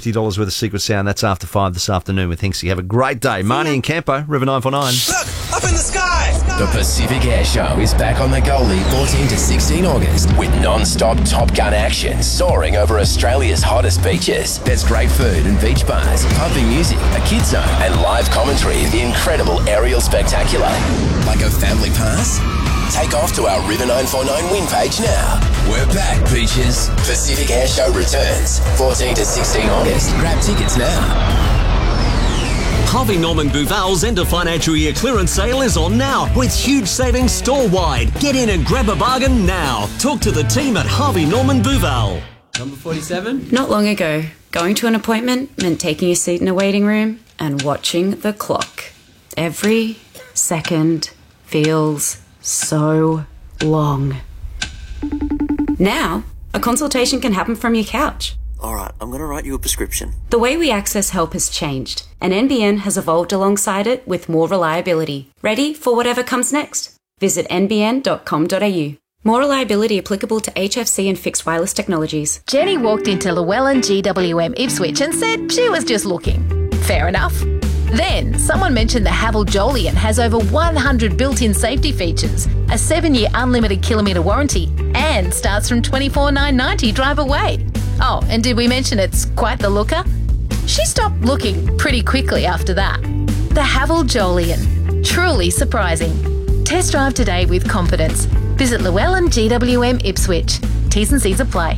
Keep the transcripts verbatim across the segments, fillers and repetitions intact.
fifty dollars worth of Secret Sound. That's after five this afternoon with Hinksy. Have a great day. Marnie and Campo, River nine four nine. Look, up in the sky! The Pacific Air Show is back on the Goldie fourteen to sixteen August with non-stop Top Gun action soaring over Australia's hottest beaches. There's great food and beach bars, pumping music, a kids zone, and live commentary of the incredible aerial spectacular. Like a family pass? Take off to our River nine four nine win page now. We're back, beaches. Pacific Air Show returns fourteen to sixteen August. Grab tickets now. Harvey Norman Buval's end of financial year clearance sale is on now with huge savings store-wide. Get in and grab a bargain now. Talk to the team at Harvey Norman Buval. Number forty-seven. Not long ago, going to an appointment meant taking a seat in a waiting room and watching the clock. Every second feels so long. Now, a consultation can happen from your couch. All right, I'm going to write you a prescription. The way we access help has changed, and N B N has evolved alongside it with more reliability. Ready for whatever comes next? Visit n b n dot com dot a u. More reliability applicable to H F C and fixed wireless technologies. Jenny walked into Llewellyn G W M Ipswich and said she was just looking. Fair enough. Then, someone mentioned the Haval Jolion has over one hundred built-in safety features, a seven-year unlimited kilometre warranty, and starts from twenty-four thousand nine hundred ninety dollars drive away. Oh, and did we mention it's quite the looker? She stopped looking pretty quickly after that. The Haval Jolion. Truly surprising. Test drive today with confidence. Visit Llewellyn G W M Ipswich. T's and C's apply.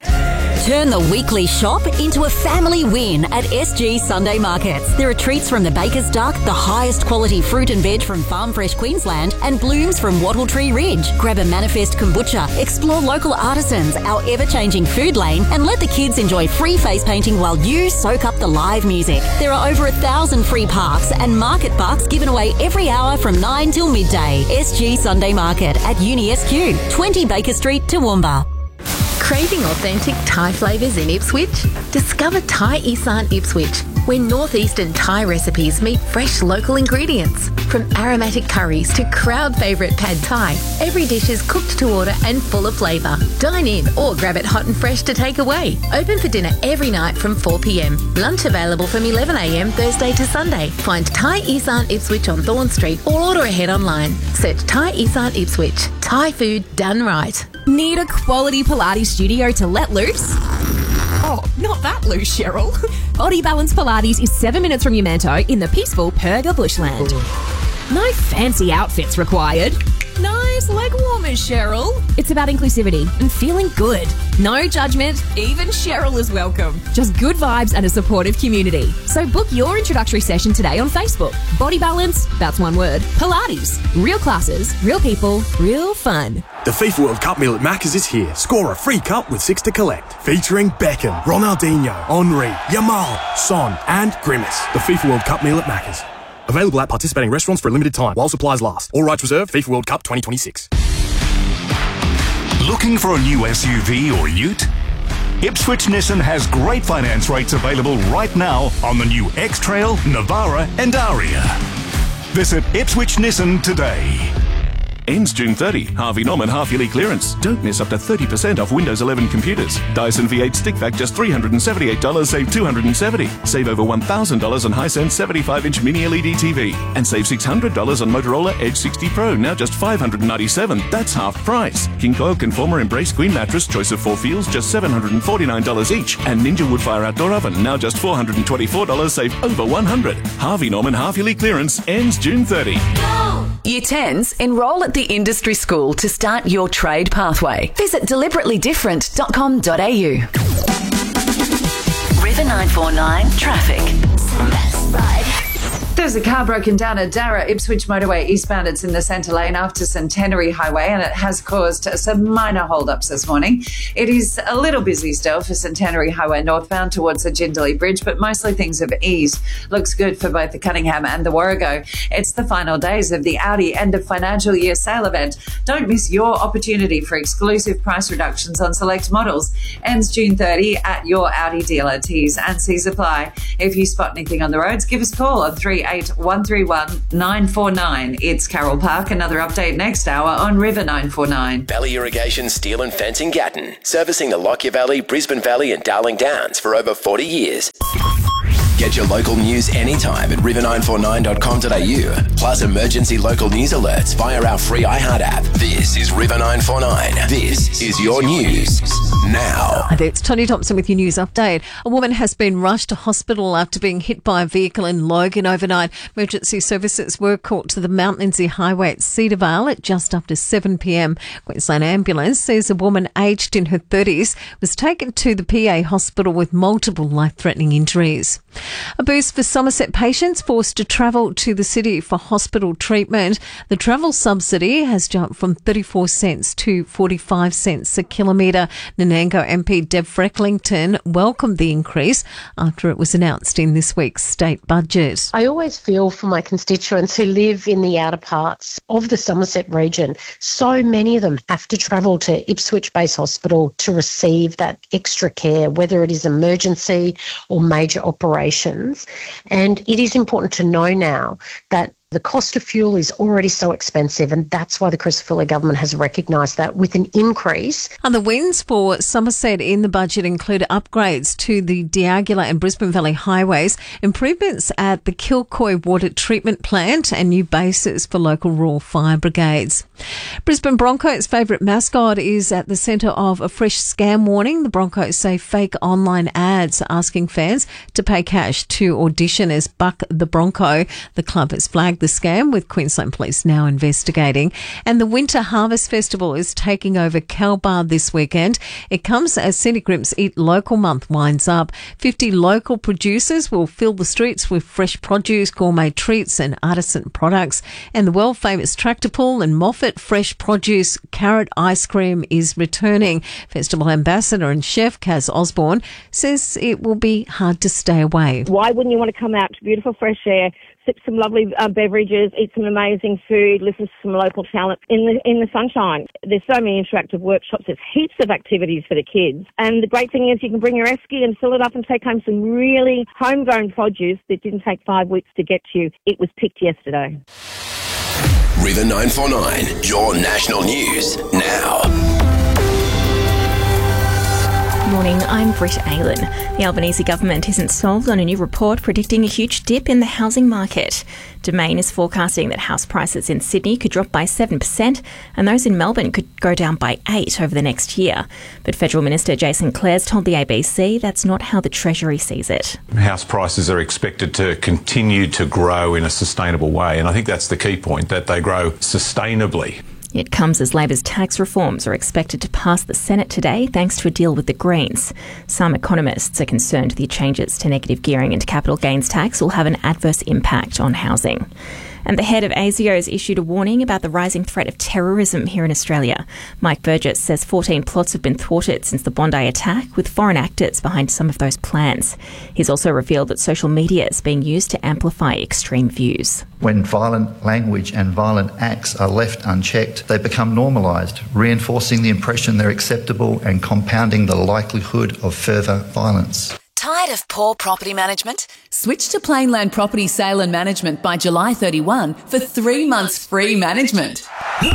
Turn the weekly shop into a family win at S G Sunday Markets. There are treats from the Baker's Duck, the highest quality fruit and veg from Farm Fresh Queensland, and blooms from Wattle Tree Ridge. Grab a Manifest kombucha, explore local artisans, our ever-changing food lane, and let the kids enjoy free face painting while you soak up the live music. There are over a thousand free parks and market bucks given away every hour from nine till midday. S G Sunday Market at Uni S Q, twenty Baker Street, Toowoomba. Craving authentic Thai flavours in Ipswich? Discover Thai Isan Ipswich, where northeastern Thai recipes meet fresh local ingredients. From aromatic curries to crowd favourite pad Thai, every dish is cooked to order and full of flavour. Dine in or grab it hot and fresh to take away. Open for dinner every night from four p m. Lunch available from eleven a m Thursday to Sunday. Find Thai Isan Ipswich on Thorn Street or order ahead online. Search Thai Isan Ipswich. Thai food done right. Need a quality Pilates studio to let loose? Oh, not that loose, Cheryl. Body Balance Pilates is seven minutes from Umanto in the peaceful Perga bushland. No fancy outfits required. Nice leg warmers, Cheryl. It's about inclusivity and feeling good. No judgment, even Cheryl is welcome. Just good vibes and a supportive community. So book your introductory session today on Facebook. Body Balance, that's one word. Pilates. Real classes, real people, real fun. The FIFA World Cup meal at Macca's is here. Score a free cup with six to collect. Featuring Beckham, Ronaldinho, Henry, Yamal, Son and Grimace. The FIFA World Cup meal at Macca's. Available at participating restaurants for a limited time while supplies last. All rights reserved. FIFA World Cup twenty twenty-six. Looking for a new S U V or ute? Ipswich Nissan has great finance rates available right now on the new X-Trail, Navara and Aria. Visit Ipswich Nissan today. Ends June thirtieth. Harvey Norman half-yearly clearance. Don't miss up to thirty percent off Windows eleven computers. Dyson V eight stick vac just three hundred seventy-eight dollars, save two hundred seventy dollars. Save over one thousand dollars on Hisense seventy-five inch mini L E D T V. And save six hundred dollars on Motorola Edge sixty Pro, now just five hundred ninety-seven dollars. That's half price. King Coil Conformer Embrace Queen Mattress, choice of four feels, just seven hundred forty-nine dollars each. And Ninja Woodfire Outdoor Oven, now just four hundred twenty-four dollars, save over one hundred dollars. Harvey Norman half-yearly clearance ends June thirtieth. Year tens, enrol at the industry school to start your trade pathway. Visit deliberately different dot com dot a u. River nine four nine traffic. Best ride. There's a car broken down at Darra Ipswich Motorway eastbound. It's in the centre lane after Centenary Highway, and it has caused some minor hold-ups this morning. It is a little busy still for Centenary Highway northbound towards the Jindalee Bridge, but mostly things have eased. Looks good for both the Cunningham and the Warrego. It's the final days of the Audi end of financial year sale event. Don't miss your opportunity for exclusive price reductions on select models. Ends June thirtieth at your Audi dealer. T's and C's apply. If you spot anything on the roads, give us a call on three three eight one three one nine four nine. It's Carol Park. Another update next hour on River nine four nine. Valley Irrigation Steel and Fencing Gatton, servicing the Lockyer Valley, Brisbane Valley and Darling Downs for over forty years. Get your local news anytime at river nine four nine dot com dot a u, plus emergency local news alerts via our free iHeart app. This is River nine four nine. This is your news now. Hi there, it's Tony Thompson with your news update. A woman has been rushed to hospital after being hit by a vehicle in Logan overnight. Emergency services were called to the Mount Lindesay Highway at Cedarvale at just after seven p m. Queensland Ambulance says a woman aged in her thirties was taken to the P A hospital with multiple life-threatening injuries. A boost for Somerset patients forced to travel to the city for hospital treatment. The travel subsidy has jumped from thirty-four cents to forty-five cents a kilometre. Nanango M P Deb Frecklington welcomed the increase after it was announced in this week's state budget. I always feel for my constituents who live in the outer parts of the Somerset region. So many of them have to travel to Ipswich Base Hospital to receive that extra care, whether it is emergency or major operations. And it is important to know now that the cost of fuel is already so expensive, and that's why the Crisafulli government has recognised that with an increase. Other wins for Somerset in the budget include upgrades to the Diagula and Brisbane Valley highways, improvements at the Kilcoy water treatment plant, and new bases for local rural fire brigades. Brisbane Broncos' favourite mascot is at the centre of a fresh scam warning. The Broncos say fake online ads asking fans to pay cash to audition as Buck the Bronco. The club has flagged the scam, with Queensland Police now investigating. And the Winter Harvest Festival is taking over Kalbar this weekend. It comes as Scenic Grips Eat Local Month winds up. fifty local producers will fill the streets with fresh produce, gourmet treats and artisan products. And the world-famous tractor pull and Moffat fresh produce carrot ice cream is returning. Festival ambassador and chef Kaz Osborne says it will be hard to stay away. Why wouldn't you want to come out to beautiful fresh air, sip some lovely uh, beverages, eat some amazing food, listen to some local talent in the in the sunshine? There's so many interactive workshops. There's heaps of activities for the kids. And the great thing is you can bring your esky and fill it up and take home some really homegrown produce that didn't take five weeks to get to you. It was picked yesterday. River nine four nine, your national news now. Morning, I'm Britt Aylen. The Albanese government isn't sold on a new report predicting a huge dip in the housing market. Domain is forecasting that house prices in Sydney could drop by seven percent and those in Melbourne could go down by eight percent over the next year. But Federal Minister Jason Clares told the A B C that's not how the Treasury sees it. House prices are expected to continue to grow in a sustainable way, and I think that's the key point, that they grow sustainably. It comes as Labor's tax reforms are expected to pass the Senate today thanks to a deal with the Greens. Some economists are concerned the changes to negative gearing and capital gains tax will have an adverse impact on housing. And the head of ASIO has issued a warning about the rising threat of terrorism here in Australia. Mike Burgess says fourteen plots have been thwarted since the Bondi attack, with foreign actors behind some of those plans. He's also revealed that social media is being used to amplify extreme views. When violent language and violent acts are left unchecked, they become normalised, reinforcing the impression they're acceptable and compounding the likelihood of further violence. Tired of poor property management? Switch to Plainland Property Sale and Management by July thirty-first for three months free management.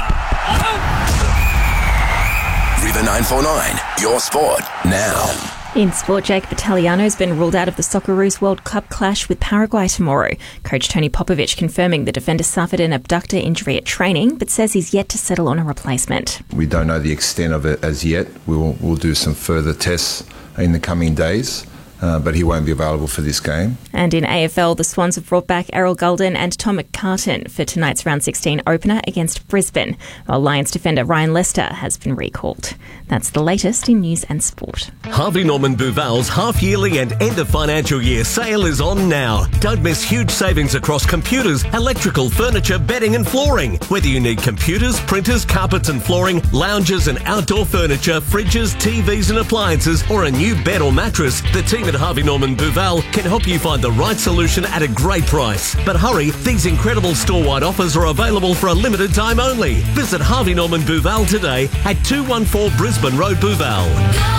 River nine four nine, your sport now. In sport, Jake Italiano has been ruled out of the Socceroos World Cup clash with Paraguay tomorrow. Coach Tony Popovich confirming the defender suffered an abductor injury at training, but says he's yet to settle on a replacement. We don't know the extent of it as yet. We will we'll do some further tests in the coming days. Uh, but he won't be available for this game. And in A F L, the Swans have brought back Errol Gulden and Tom McCartan for tonight's round sixteen opener against Brisbane, while Lions defender Ryan Lester has been recalled. That's the latest in news and sport. Harvey Norman Buval's half-yearly and end-of-financial year sale is on now. Don't miss huge savings across computers, electrical, furniture, bedding and flooring. Whether you need computers, printers, carpets and flooring, lounges and outdoor furniture, fridges, T Vs and appliances, or a new bed or mattress, the team at Harvey Norman Buval can help you find the right solution at a great price. But hurry, these incredible store-wide offers are available for a limited time only. Visit Harvey Norman Buval today at two one four Brisbane Road, Buval.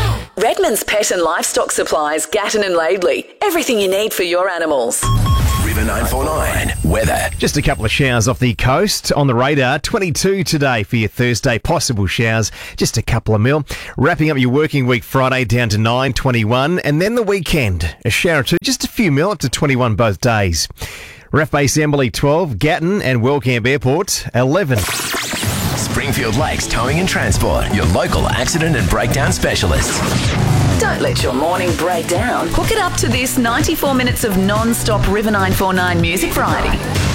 Redmond's Pet and Livestock Supplies, Gatton and Laidley. Everything you need for your animals. River nine four nine. Weather. Just a couple of showers off the coast on the radar. twenty-two today for your Thursday. Possible showers, just a couple of mil. Wrapping up your working week Friday down to nine, twenty-one. And then the weekend, a shower or two, just a few mil up to twenty-one both days. R A F Base Emily twelve, Gatton and Wellcamp Airport eleven. Springfield Lakes Towing and Transport, your local accident and breakdown specialists. Don't let your morning break down. Hook it up to this ninety-four minutes of non-stop River nine four nine Music Variety.